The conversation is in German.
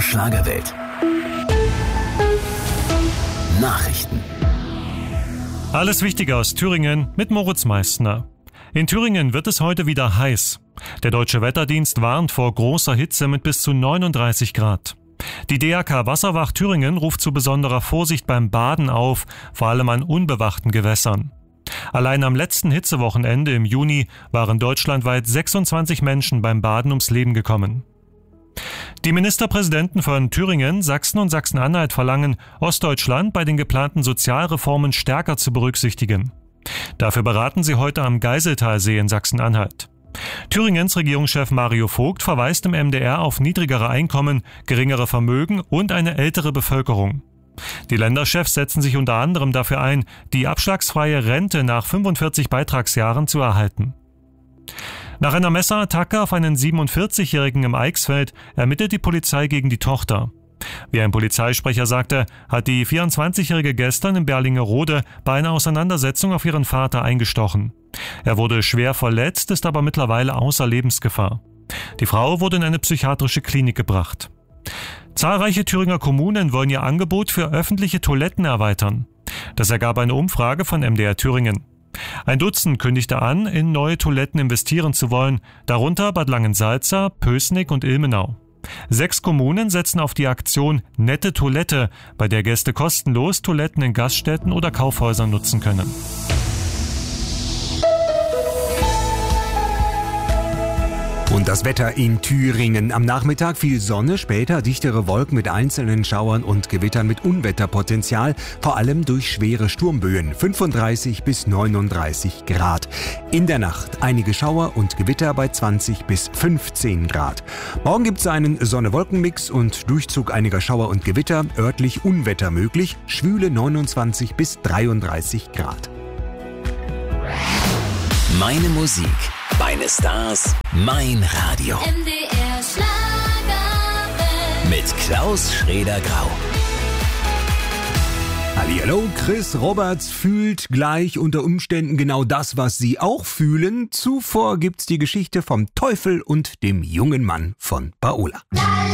MDR Schlagerwelt. Nachrichten. Alles Wichtige aus Thüringen mit Moritz Meissner. In Thüringen wird es heute wieder heiß. Der Deutsche Wetterdienst warnt vor großer Hitze mit bis zu 39 Grad. Die DRK Wasserwacht Thüringen ruft zu besonderer Vorsicht beim Baden auf, vor allem an unbewachten Gewässern. Allein am letzten Hitzewochenende im Juni waren deutschlandweit 26 Menschen beim Baden ums Leben gekommen. Die Ministerpräsidenten von Thüringen, Sachsen und Sachsen-Anhalt verlangen, Ostdeutschland bei den geplanten Sozialreformen stärker zu berücksichtigen. Dafür beraten sie heute am Geiseltalsee in Sachsen-Anhalt. Thüringens Regierungschef Mario Vogt verweist im MDR auf niedrigere Einkommen, geringere Vermögen und eine ältere Bevölkerung. Die Länderchefs setzen sich unter anderem dafür ein, die abschlagsfreie Rente nach 45 Beitragsjahren zu erhalten. Nach einer Messerattacke auf einen 47-Jährigen im Eichsfeld ermittelt die Polizei gegen die Tochter. Wie ein Polizeisprecher sagte, hat die 24-Jährige gestern in Berlingerode bei einer Auseinandersetzung auf ihren Vater eingestochen. Er wurde schwer verletzt, ist aber mittlerweile außer Lebensgefahr. Die Frau wurde in eine psychiatrische Klinik gebracht. Zahlreiche Thüringer Kommunen wollen ihr Angebot für öffentliche Toiletten erweitern. Das ergab eine Umfrage von MDR Thüringen. Ein Dutzend kündigte an, in neue Toiletten investieren zu wollen, darunter Bad Langensalza, Pößnig und Ilmenau. 6 Kommunen setzen auf die Aktion Nette Toilette, bei der Gäste kostenlos Toiletten in Gaststätten oder Kaufhäusern nutzen können. Und das Wetter in Thüringen. Am Nachmittag viel Sonne, später dichtere Wolken mit einzelnen Schauern und Gewittern mit Unwetterpotenzial, vor allem durch schwere Sturmböen, 35 bis 39 Grad. In der Nacht einige Schauer und Gewitter bei 20 bis 15 Grad. Morgen gibt es einen Sonne-Wolken-Mix und Durchzug einiger Schauer und Gewitter, örtlich Unwetter möglich, schwüle 29 bis 33 Grad. Meine Musik, meine Stars, mein Radio. MDR Schlagerwelt. Mit Klaus Schrader-Grau. Hallihallo, Chris Roberts fühlt gleich unter Umständen genau das, was Sie auch fühlen. Zuvor gibt's die Geschichte vom Teufel und dem jungen Mann von Paola.